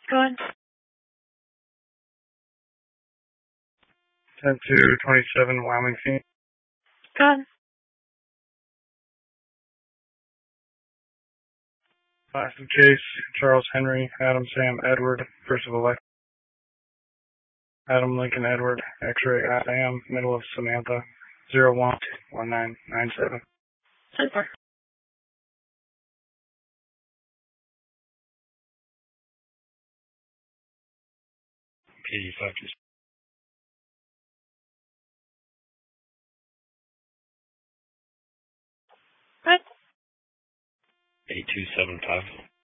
Go ahead. 10-2-27 Wyoming Phoenix. Go ahead. Class of case, Charles Henry, Adam Sam Edward, first of elect. Adam Lincoln Edward, X-ray Adam, middle of Samantha, 011997. 10-4. PD5. Go ahead. 8275.